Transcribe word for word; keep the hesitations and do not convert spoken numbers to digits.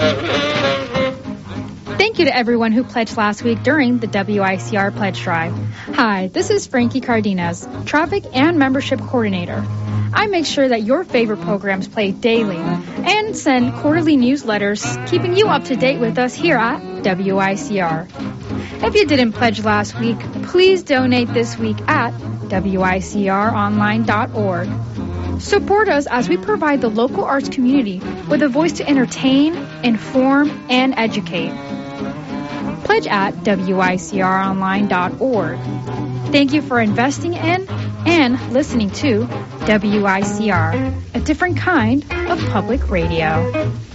Thank you to everyone who pledged last week during the W I C R Pledge Drive. Hi, this is Frankie Cardenas, Traffic and Membership Coordinator. I make sure that your favorite programs play daily and send quarterly newsletters keeping you up to date with us here at W I C R. If you didn't pledge last week, please donate this week at W I C R online dot org. Support us as we provide the local arts community with a voice to entertain, inform, and educate. Pledge at W I C R online dot org. Thank you for investing in and listening to W I C R, a different kind of public radio.